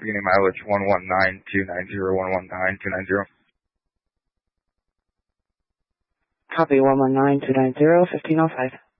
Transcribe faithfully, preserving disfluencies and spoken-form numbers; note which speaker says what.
Speaker 1: beginning mileage one one nine two nine zero, one one nine two nine zero.
Speaker 2: Copy one one nine two nine zero, fifteen oh five.